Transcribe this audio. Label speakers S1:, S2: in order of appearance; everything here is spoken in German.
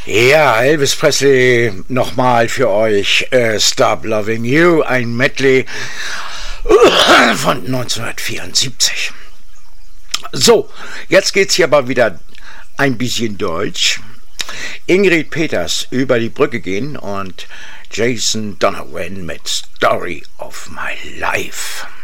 S1: Ja, Elvis Presley nochmal für euch. Stop Loving You, ein Medley von 1974. So, jetzt geht's hier aber wieder ein bisschen Deutsch. Ingrid Peters über die Brücke gehen und Jason Donovan mit Story of My Life.